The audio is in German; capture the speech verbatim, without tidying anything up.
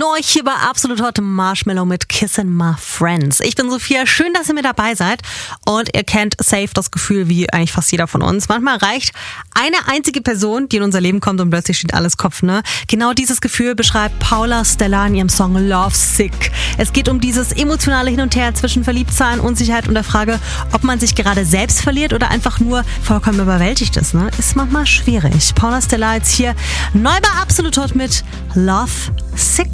Neu hier bei Absolut Hot Marshmallow mit Kissin' My Friends. Ich bin Sophia, schön, dass ihr mit dabei seid und ihr kennt safe das Gefühl, wie eigentlich fast jeder von uns. Manchmal reicht eine einzige Person, die in unser Leben kommt und plötzlich steht alles Kopf, ne? Genau dieses Gefühl beschreibt Paula Stella in ihrem Song Love Sick. Es geht um dieses emotionale Hin und Her zwischen Verliebtsein, Unsicherheit und der Frage, ob man sich gerade selbst verliert oder einfach nur vollkommen überwältigt ist, ne? Ist manchmal schwierig. Paula Stella jetzt hier neu bei Absolut Hot mit Love Sick.